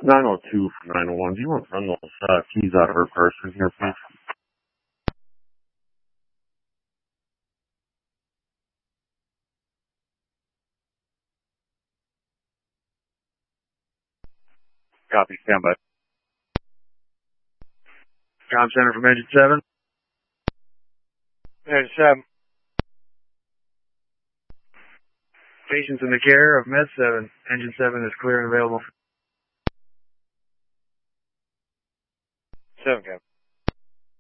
902 for 901. Do you want to run those keys out of her purse in here, please? Copy, stand by. Com Center from Engine 7. Engine 7. Patients in the care of Med 7. Engine 7 is clear and available. 7, Cap.